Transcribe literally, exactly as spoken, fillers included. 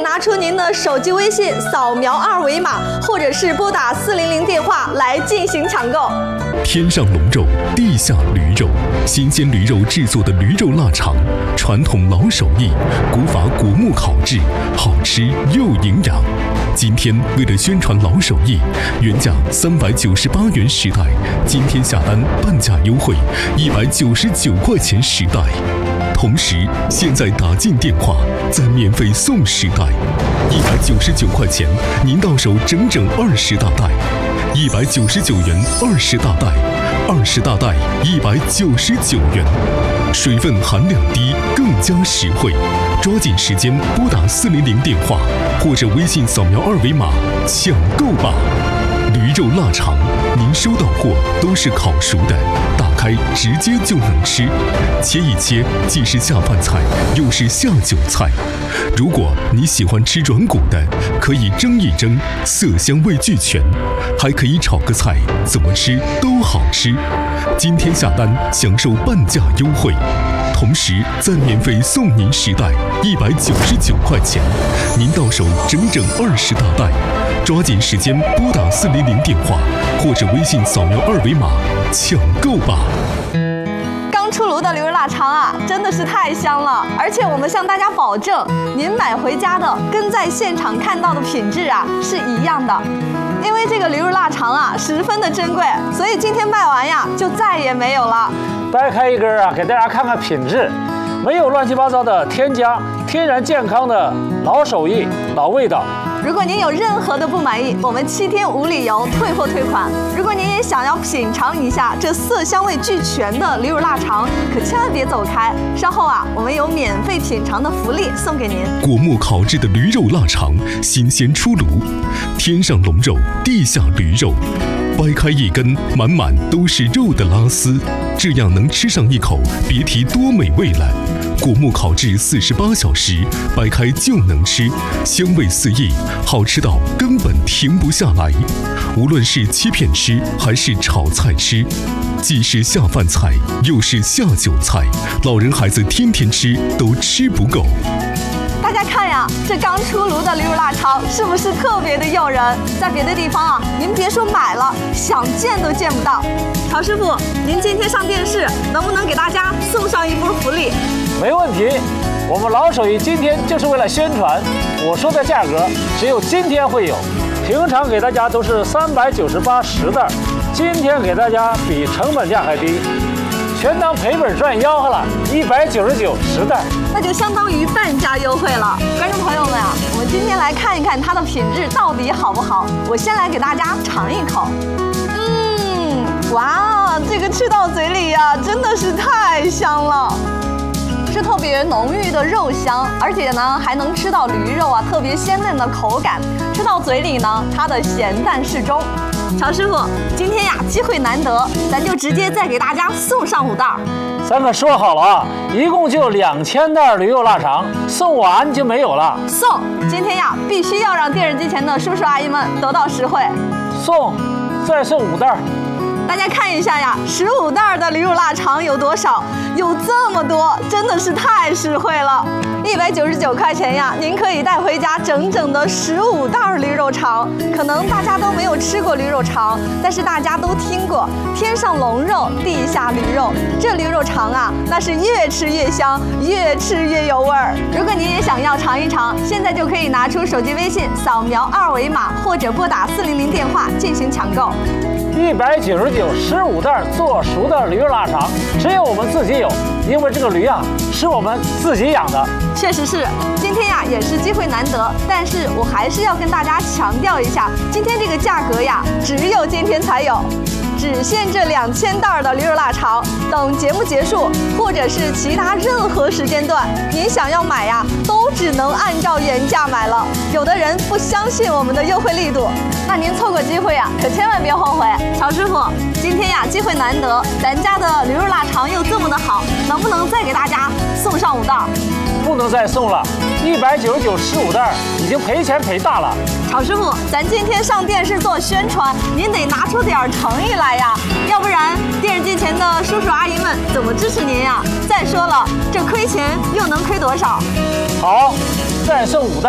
拿出您的手机微信，扫描二维码，或者是拨打四零零电话来进行抢购。 天上龙肉，地下驴肉，新鲜驴肉制作的驴肉腊肠，传统老手艺，古法果木烤制，好吃又营养。今天为了宣传老手艺，原价三百九十八元时代，今天下单半价优惠，一百九十九块钱时代。同时，现在打进电话，再免费送时代，一百九十九块钱，您到手整整二十大袋，一百九十九元二十大袋，二十大袋一百九十九元，水分含量低，更加实惠。抓紧时间拨打四零零电话，或者微信扫描二维码抢购吧。驴肉腊肠，您收到货都是烤熟的，打开直接就能吃，切一切既是下饭菜，又是下酒菜。如果你喜欢吃软骨的，可以蒸一蒸，色香味俱全，还可以炒个菜，怎么吃都好吃。今天下单享受半价优惠，同时再免费送您时代一百九十九块钱，您到手整整二十大袋。抓紧时间拨打四零零电话，或者微信扫描二维码抢购吧。 刚出炉的驴肉腊肠啊，真的是太香了！而且我们向大家保证，您买回家的跟在现场看到的品质啊是一样的。因为这个驴肉腊肠啊十分的珍贵，所以今天卖完呀就再也没有了。 掰开一根啊，给大家看看品质，没有乱七八糟的添加，天然健康的老手艺、老味道。 如果您有任何的不满意，我们七天无理由退货退款。如果您也想要品尝一下这色香味俱全的驴肉腊肠，可千万别走开，稍后啊，我们有免费品尝的福利送给您。 果木烤制的驴肉腊肠，新鲜出炉，天上龙肉，地下驴肉，掰开一根，满满都是肉的拉丝，这样能吃上一口，别提多美味了。果木烤制四十八小时，掰开就能吃，香味四溢，好吃到根本停不下来。无论是切片吃还是炒菜吃，既是下饭菜，又是下酒菜，老人孩子天天吃都吃不够。 大家看呀，这刚出炉的驴肉腊肠是不是特别的诱人？在别的地方啊，您别说买了，想见都见不到。曹师傅，您今天上电视，能不能给大家送上一波福利？ 没问题，我们老手艺今天就是为了宣传，我说的价格只有今天会有，平常给大家都是三百九十八十袋，今天给大家比成本价还低，全当赔本赚吆喝了，一百九十九十袋， 那就相当于半价优惠了。观众朋友们啊，我们今天来看一看它的品质到底好不好。我先来给大家尝一口，嗯，哇，这个吃到嘴里呀、啊，真的是太香了。是特别浓郁的肉香，而且呢还能吃到驴肉啊特别鲜嫩的口感，吃到嘴里呢它的咸淡适中。曹师傅，今天呀机会难得，咱就直接再给大家送上五袋。 三个说好了啊，一共就两千袋驴肉腊肠，送完就没有了。 送，今天呀必须要让电视机前的叔叔阿姨们得到实惠。 送，再送五袋。 大家看一下呀，十五袋的驴肉腊肠有多少？有这么多，真的是太实惠了！一百九十九块钱呀，您可以带回家整整的十五袋驴肉肠。可能大家都没有吃过驴肉肠，但是大家都听过天上龙肉，地下驴肉。这驴肉肠啊，那是越吃越香，越吃越有味儿。如果您也想要尝一尝，现在就可以拿出手机微信扫描二维码，或者拨打四零零电话进行抢购。 一百九十九十五袋做熟的驴肉腊肠，只有我们自己有，因为这个驴啊是我们自己养的。 确实是，今天呀也是机会难得，但是我还是要跟大家强调一下，今天这个价格呀，只有今天才有。只限这两千袋的驴肉腊肠，等节目结束，或者是其他任何时间段，您想要买呀，都只能按照原价买了。有的人不相信我们的优惠力度，那您错过机会呀，可千万别后悔。曹师傅，今天呀机会难得，咱家的驴肉腊肠又这么的好，能不能再给大家送上五袋？ 不能再送了，一百九十九十五袋已经赔钱赔大了。 曹师傅，咱今天上电视做宣传，您得拿出点诚意来呀，要不然电视机前的叔叔阿姨们怎么支持您呀？再说了，这亏钱又能亏多少？ 好，再送五袋。